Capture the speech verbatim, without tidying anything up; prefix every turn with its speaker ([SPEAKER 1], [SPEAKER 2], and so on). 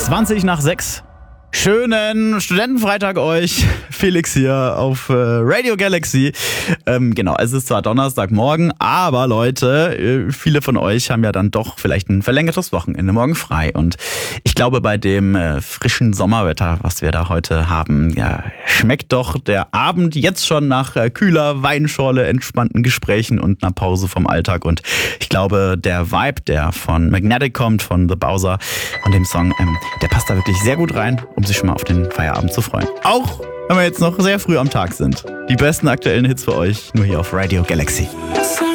[SPEAKER 1] zwanzig nach sechs. Schönen Studentenfreitag euch. Felix hier auf äh, Radio Galaxy. Ähm, genau, es ist zwar Donnerstagmorgen, aber Leute, äh, viele von euch haben ja dann doch vielleicht ein verlängertes Wochenende morgen frei. Und ich glaube, bei dem äh, frischen Sommerwetter, was wir da heute haben, ja, schmeckt doch der Abend jetzt schon nach äh, kühler Weinschorle, entspannten Gesprächen und einer Pause vom Alltag. Und ich glaube, der Vibe, der von Magnetic kommt, von The Bowser und dem Song, ähm, der passt da wirklich sehr gut rein, um sich schon mal auf den Feierabend zu freuen. Auch wenn wir jetzt noch sehr früh am Tag sind. Die besten aktuellen Hits für euch nur hier auf Radio Galaxy.